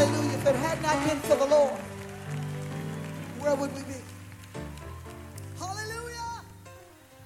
Hallelujah. If it had not been for the Lord, where would we be?